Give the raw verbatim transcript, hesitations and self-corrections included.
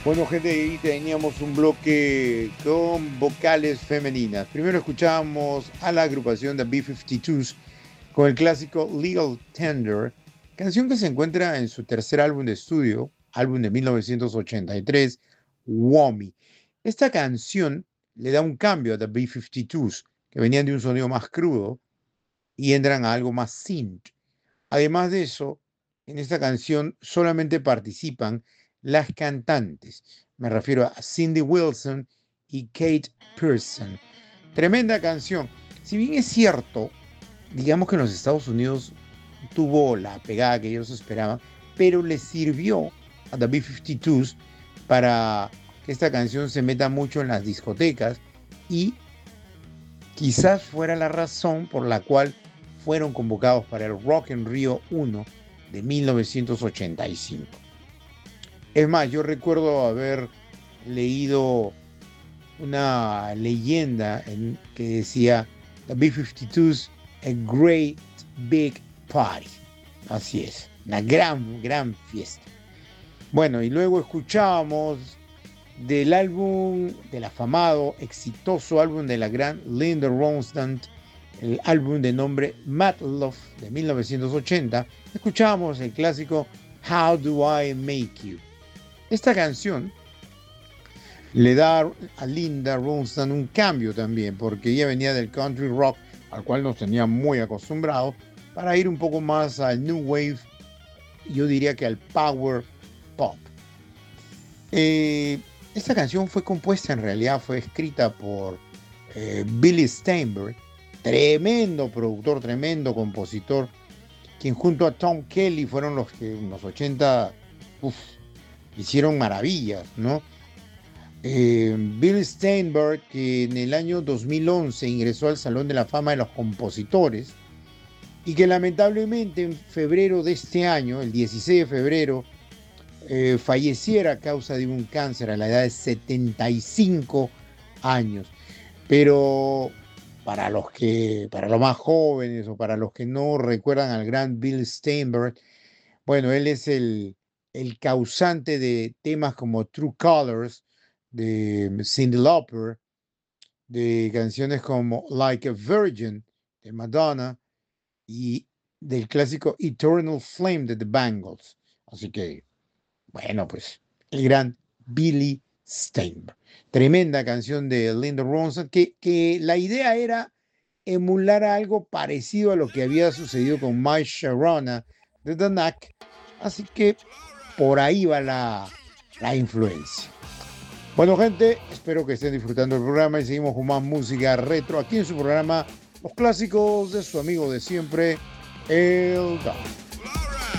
Bueno, gente, ahí teníamos un bloque con vocales femeninas. Primero escuchábamos a la agrupación de B cincuenta y dos con el clásico Legal Tender, canción que se encuentra en su tercer álbum de estudio, álbum de mil novecientos ochenta y tres, Whammy. Esta canción le da un cambio a The B cincuenta y dos, que venían de un sonido más crudo, y entran a algo más synth. Además de eso, en esta canción solamente participan las cantantes. Me refiero a Cindy Wilson y Kate Pearson. Tremenda canción. Si bien es cierto, digamos que en los Estados Unidos tuvo la pegada que ellos esperaban, pero les sirvió a The B cincuenta y dos para que esta canción se meta mucho en las discotecas y quizás fuera la razón por la cual fueron convocados para el Rock in Rio uno de mil novecientos ochenta y cinco. Es más, yo recuerdo haber leído una leyenda en que decía The B cincuenta y dos, a great big party. Así es, una gran, gran fiesta. Bueno, y luego escuchábamos del álbum, del afamado, exitoso álbum de la gran Linda Ronstadt, el álbum de nombre Mad Love de mil novecientos ochenta, escuchábamos el clásico How Do I Make You. Esta canción le da a Linda Ronstadt un cambio también, porque ella venía del country rock, al cual nos tenía muy acostumbrados, para ir un poco más al new wave, yo diría que al power pop. Eh, esta canción fue compuesta, en realidad fue escrita por eh, Billy Steinberg, tremendo productor, tremendo compositor, quien junto a Tom Kelly fueron los que en los ochenta uf, hicieron maravillas, ¿no? Eh, Bill Steinberg, que en el año dos mil once ingresó al Salón de la Fama de los Compositores y que lamentablemente en febrero de este año, el dieciséis de febrero, eh, falleciera a causa de un cáncer a la edad de setenta y cinco años. Pero para los que, para los más jóvenes o para los que no recuerdan al gran Bill Steinberg, bueno, él es el, el causante de temas como True Colors de Cyndi Lauper, de canciones como Like a Virgin de Madonna y del clásico Eternal Flame de The Bangles. Así que, bueno, pues el gran Billy Steinberg. Tremenda canción de Linda Ronstadt, que, que la idea era emular algo parecido a lo que había sucedido con My Sharona de The Knack. Así que por ahí va la, la influencia. Bueno, gente, espero que estén disfrutando el programa y seguimos con más música retro aquí en su programa Los Clásicos de su amigo de siempre, El Doc.